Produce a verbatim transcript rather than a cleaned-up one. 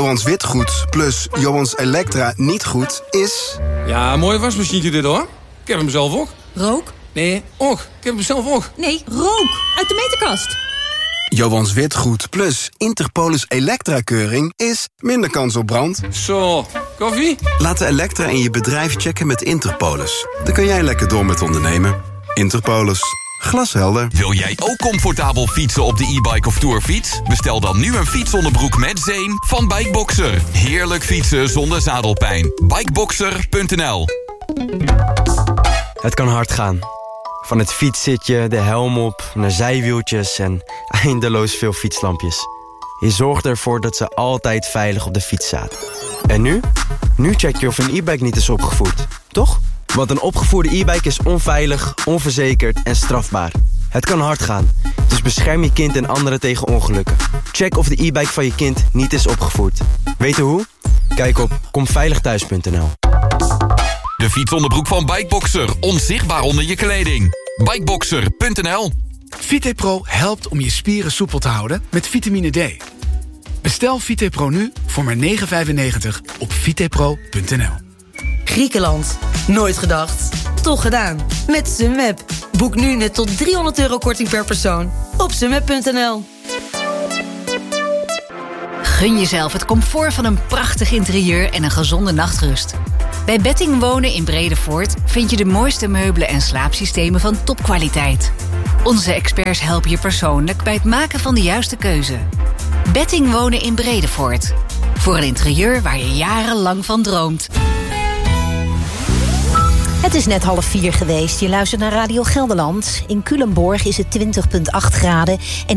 Johans Witgoed plus Johans Elektra niet goed is... Ja, mooi wasmachientje dit hoor. Ik heb hem zelf ook. Rook? Nee, ook. Ik heb hem zelf ook. Nee, rook! Uit de meterkast. Johans Witgoed plus Interpolis Elektra-keuring is minder kans op brand. Zo, koffie? Laat de Elektra in je bedrijf checken met Interpolis. Dan kun jij lekker door met ondernemen. Interpolis. Glashelder. Wil jij ook comfortabel fietsen op de e-bike of tourfiets? Bestel dan nu een fietsonderbroek met zeem van Bikeboxer. Heerlijk fietsen zonder zadelpijn. Bikeboxer punt n l. Het kan hard gaan. Van het fietszitje, de helm op, naar zijwieltjes en eindeloos veel fietslampjes. Je zorgt ervoor dat ze altijd veilig op de fiets zaten. En nu? Nu check je of een e-bike niet is opgevoerd, toch? Want een opgevoerde e-bike is onveilig, onverzekerd en strafbaar. Het kan hard gaan, dus bescherm je kind en anderen tegen ongelukken. Check of de e-bike van je kind niet is opgevoerd. Weten hoe? Kijk op komveiligthuis punt n l. De fietsonderbroek van Bikeboxer. Onzichtbaar onder je kleding. Bikeboxer punt n l. VitePro helpt om je spieren soepel te houden met vitamine D. Bestel VitePro nu voor maar negen vijfennegentig op vitepro punt n l. Griekenland. Nooit gedacht. Toch gedaan. Met Sunweb. Boek nu net tot driehonderd euro korting per persoon op sunweb punt n l. Gun jezelf het comfort van een prachtig interieur en een gezonde nachtrust. Bij Betting Wonen in Bredevoort vind je de mooiste meubelen en slaapsystemen van topkwaliteit. Onze experts helpen je persoonlijk bij het maken van de juiste keuze. Betting Wonen in Bredevoort. Voor een interieur waar je jarenlang van droomt. Het is net half vier geweest. Je luistert naar Radio Gelderland. In Culemborg is het twintig komma acht graden. En